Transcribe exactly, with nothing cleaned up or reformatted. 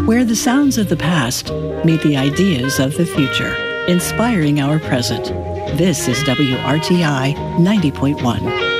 where the sounds of the past meet the ideas of the future, inspiring our present. This is W R T I ninety point one.